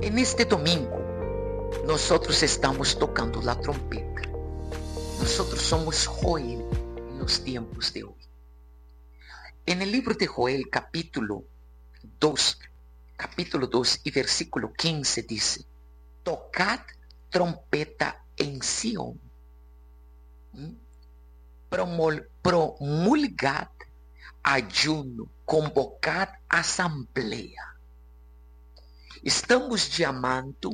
En este domingo, nosotros estamos tocando la trompeta. Nosotros somos Joel en los tiempos de hoy. En el libro de Joel, capítulo 2 y versículo 15 dice: tocad trompeta en Sión, promulgad ayuno, convocad asamblea. Estamos chamando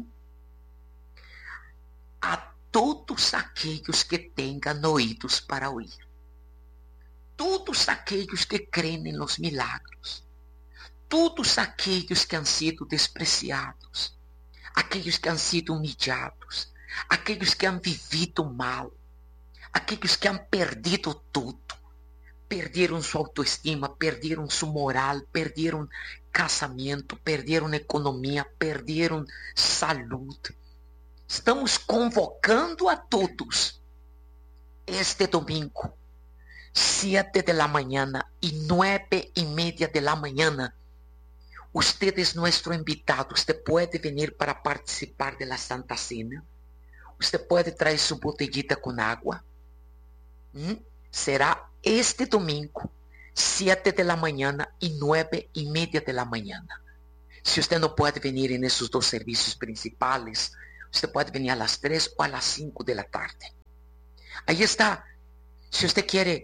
a todos aqueles que tenham ouvidos para ouvir. Todos aqueles que creem em los milagros. Todos aqueles que han sido despreciados. Aqueles que han sido humillados. Aqueles que han vivido mal. Aqueles que han perdido tudo. Perderam sua autoestima, perderam sua moral, perderam casamento, perderam economia, perderam saúde. Estamos convocando a todos este domingo, 7 de la mañana y 9:30 de la mañana. Usted es nuestro invitado. Usted puede venir para participar de la Santa Cena. Usted puede traer su botellita con agua. Será este domingo, 7 de la mañana y 9:30 de la mañana. Si usted no puede venir en esos dos servicios principales, usted puede venir a las 3 o a las 5 de la tarde. Ahí está. Si usted quiere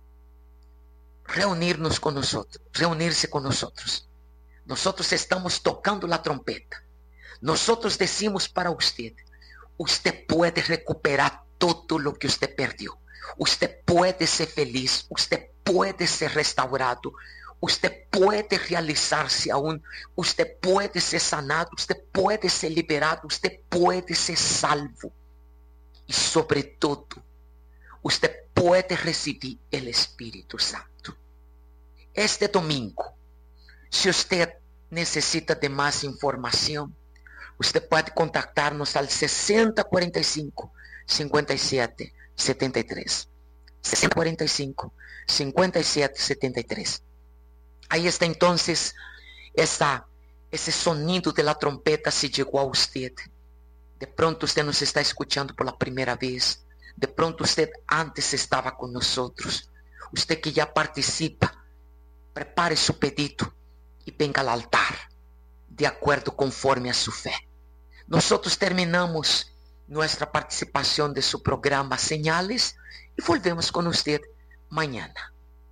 reunirse con nosotros. Nosotros estamos tocando la trompeta. Nosotros decimos para usted: usted puede recuperar todo lo que usted perdió. Usted puede ser feliz. Usted puede ser restaurado. Usted puede realizarse aún. Usted puede ser sanado. Usted puede ser liberado. Usted puede ser salvo. Y sobre todo, usted puede recibir el Espíritu Santo. Este domingo, si usted necesita de más información, usted puede contactarnos al 6045 57 73. 6045 57 73. Ahí está entonces ese sonido de la trompeta se llegó a usted. De pronto usted nos está escuchando por la primera vez. De pronto usted antes estaba con nosotros. Usted que ya participa, prepare su pedido y venga al altar, de acuerdo conforme a su fe. Nosotros terminamos nuestra participación de su programa Señales y volvemos con usted mañana.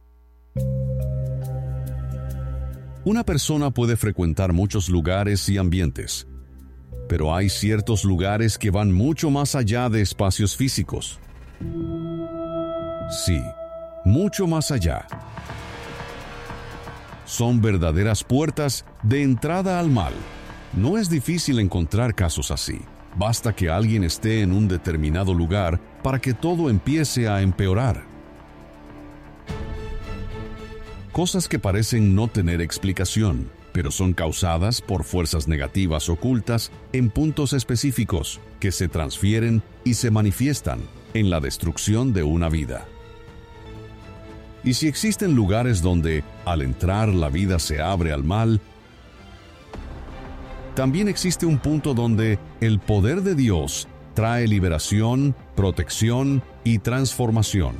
Una persona puede frecuentar muchos lugares y ambientes, pero hay ciertos lugares que van mucho más allá de espacios físicos. Sí, mucho más allá. Son verdaderas puertas de entrada al mal. No es difícil encontrar casos así. Basta que alguien esté en un determinado lugar para que todo empiece a empeorar. Cosas que parecen no tener explicación, pero son causadas por fuerzas negativas ocultas en puntos específicos que se transfieren y se manifiestan en la destrucción de una vida. Y si existen lugares donde, al entrar, la vida se abre al mal, también existe un punto donde el poder de Dios trae liberación, protección y transformación.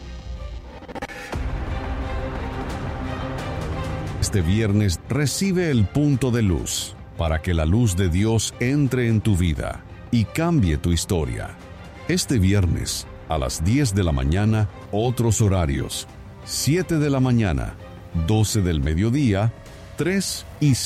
Este viernes recibe el punto de luz para que la luz de Dios entre en tu vida y cambie tu historia. Este viernes, a las 10 de la mañana, otros horarios: 7 de la mañana, 12 del mediodía, 3 y